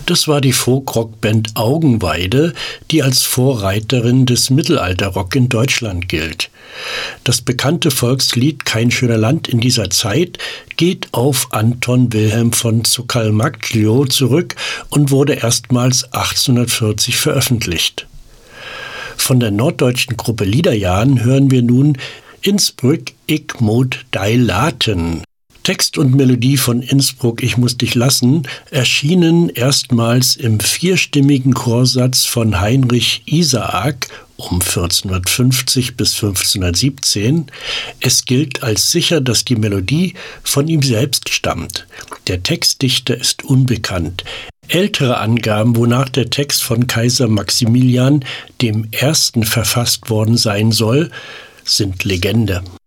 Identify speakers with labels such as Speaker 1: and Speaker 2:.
Speaker 1: Das war die Folk-Rock-Band Augenweide, die als Vorreiterin des Mittelalterrock in Deutschland gilt. Das bekannte Volkslied Kein schöner Land in dieser Zeit geht auf Anton Wilhelm von Zuckerl-Magglio zurück und wurde erstmals 1840 veröffentlicht. Von der norddeutschen Gruppe Liederjahn hören wir nun Innsbruck, ich moet dei laten. Text und Melodie von Innsbruck, ich muss dich lassen, erschienen erstmals im vierstimmigen Chorsatz von Heinrich Isaak um 1450 bis 1517. Es gilt als sicher, dass die Melodie von ihm selbst stammt. Der Textdichter ist unbekannt. Ältere Angaben, wonach der Text von Kaiser Maximilian I. verfasst worden sein soll, sind Legende.